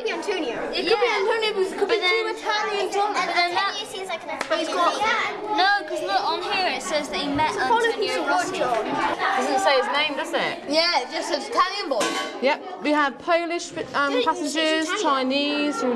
could be Antonio. It could be Antonio, but it could be two Italian drummers. But then Antonio seems like an Italian name. No, because look, on here it says that he met Antonio Rossi. Doesn't say his name, does it? Yeah, it just says Italian boy. Yep. We have Polish passengers, Chinese.